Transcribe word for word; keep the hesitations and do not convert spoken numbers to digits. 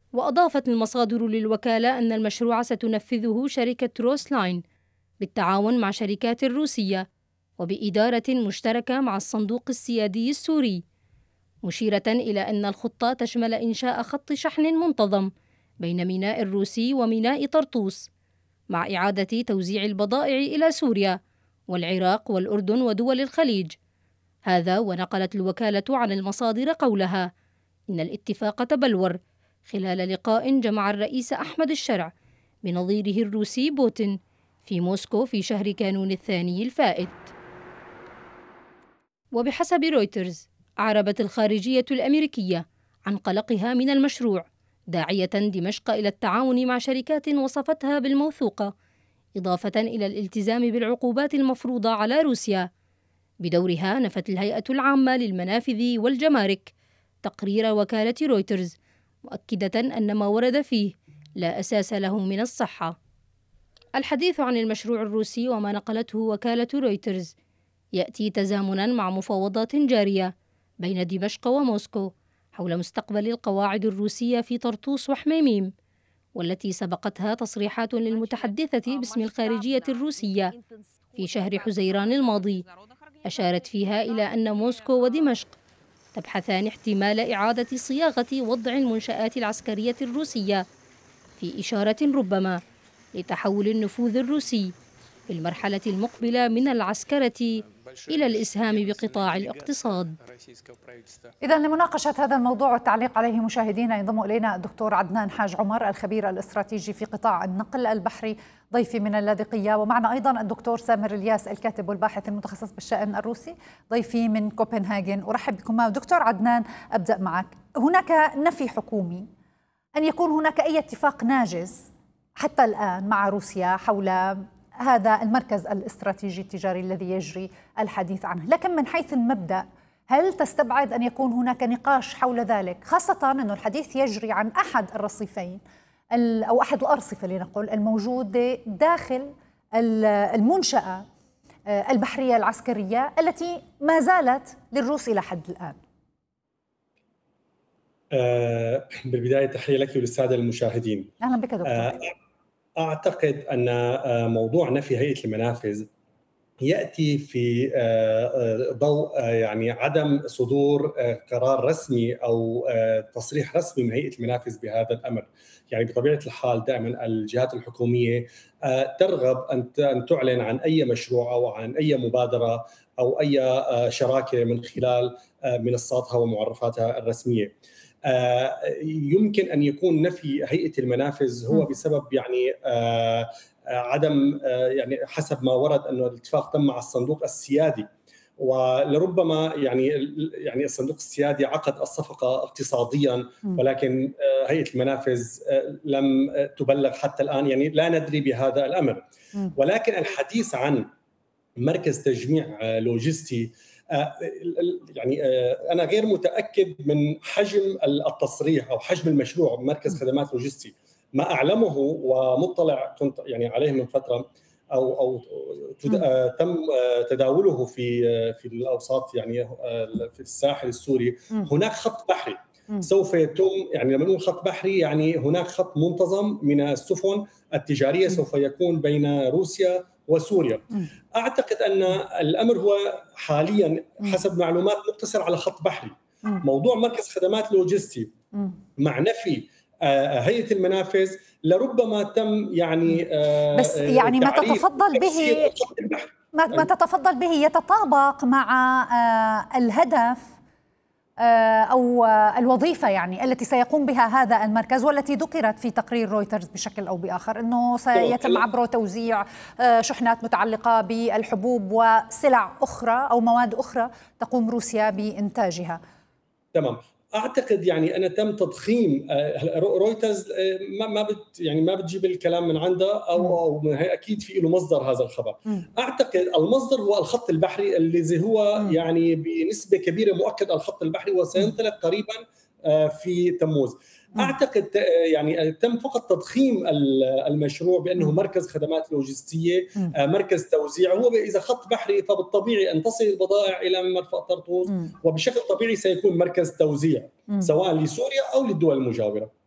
وأضافت المصادر للوكالة أن المشروع ستنفذه شركة روس لاين بالتعاون مع شركات روسية وبإدارة مشتركة مع الصندوق السيادي السوري، مشيرة إلى أن الخطة تشمل إنشاء خط شحن منتظم بين ميناء الروسي وميناء طرطوس، مع إعادة توزيع البضائع إلى سوريا والعراق والأردن ودول الخليج. هذا ونقلت الوكالة عن المصادر قولها إن الاتفاق تبلور خلال لقاء جمع الرئيس أحمد الشرع بنظيره الروسي بوتين في موسكو في شهر كانون الثاني الفائت. وبحسب رويترز، أعربت الخارجية الأمريكية عن قلقها من المشروع، داعية دمشق إلى التعاون مع شركات وصفتها بالموثوقة، إضافة إلى الالتزام بالعقوبات المفروضة على روسيا. بدورها نفت الهيئة العامة للمنافذ والجمارك تقرير وكالة رويترز، مؤكدة أن ما ورد فيه لا أساس له من الصحة. الحديث عن المشروع الروسي وما نقلته وكالة رويترز يأتي تزامنا مع مفاوضات جارية بين دمشق وموسكو حول مستقبل القواعد الروسية في طرطوس وحميميم، والتي سبقتها تصريحات للمتحدثة باسم الخارجية الروسية في شهر حزيران الماضي، أشارت فيها إلى أن موسكو ودمشق تبحثان احتمال إعادة صياغة وضع المنشآت العسكرية الروسية، في إشارة ربما لتحول النفوذ الروسي في المرحلة المقبلة من العسكرة إلى الإسهام بقطاع الاقتصاد. إذا لمناقشة هذا الموضوع والتعليق عليه مشاهدينا ينضم إلينا الدكتور عدنان حاج عمر، الخبير الاستراتيجي في قطاع النقل البحري، ضيفي من اللاذقية، ومعنا أيضا الدكتور سامر الياس الكاتب والباحث المتخصص بالشأن الروسي، ضيفي من كوبنهاجن. أرحب بكم. دكتور عدنان، أبدأ معك. هناك نفي حكومي أن يكون هناك أي اتفاق ناجز حتى الآن مع روسيا حول هذا المركز الاستراتيجي التجاري الذي يجري الحديث عنه، لكن من حيث المبدأ هل تستبعد أن يكون هناك نقاش حول ذلك، خاصة أن الحديث يجري عن أحد الرصيفين أو أحد الأرصفة لنقل الموجودة داخل المنشأة البحرية العسكرية التي ما زالت للروس إلى حد الآن؟ أه بالبداية تحية لك وللسادة المشاهدين. أهلا بك دكتور. أه أعتقد أن موضوع نفي هيئة المنافذ يأتي في ضوء يعني عدم صدور قرار رسمي أو تصريح رسمي من هيئة المنافذ بهذا الأمر. يعني بطبيعة الحال دائما الجهات الحكومية ترغب أن تعلن عن أي مشروع أو عن أي مبادرة أو أي شراكة من خلال منصاتها ومعرفاتها الرسمية. يمكن أن يكون نفي هيئة المنافذ هو بسبب يعني عدم يعني حسب ما ورد أنه الاتفاق تم مع الصندوق السيادي، ولربما يعني يعني الصندوق السيادي عقد الصفقة اقتصاديا، ولكن هيئة المنافذ لم تبلغ حتى الآن، يعني لا ندري بهذا الأمر. ولكن الحديث عن مركز تجميع لوجستي، يعني أنا غير متأكد من حجم التصريح أو حجم المشروع مركز خدمات لوجستي. ما أعلمه ومطلع كنت يعني عليه من فترة أو أو تم تداوله في في الأوساط، يعني في الساحل السوري هناك خط بحري سوف يتم، يعني لما نقول خط بحري يعني هناك خط منتظم من السفن التجارية سوف يكون بين روسيا وسوريا. أعتقد أن الأمر هو حاليا حسب معلومات مقتصر على خط بحري. موضوع مركز خدمات لوجستي مع نفي هيئة المنافذ لربما تم يعني بس يعني ما تتفضل به ما, ما تتفضل به يتطابق مع الهدف أو الوظيفة يعني التي سيقوم بها هذا المركز، والتي ذكرت في تقرير رويترز بشكل أو بآخر أنه سيتم عبره توزيع شحنات متعلقة بالحبوب وسلع أخرى أو مواد أخرى تقوم روسيا بإنتاجها. تمام. اعتقد يعني انا تم تضخيم رويترز، ما ما بت يعني ما بتجيب الكلام من عندها او او اكيد في له مصدر هذا الخبر. اعتقد المصدر هو الخط البحري الذي هو يعني بنسبه كبيره مؤكد الخط البحري وسينطلق قريبا في تموز. اعتقد يعني تم فقط تضخيم المشروع بانه مركز خدمات لوجستيه، مركز توزيع. هو اذا خط بحري فبالطبيعي ان تصل البضائع الى مرفأ طرطوس، وبشكل طبيعي سيكون مركز توزيع سواء لسوريا او للدول المجاوره.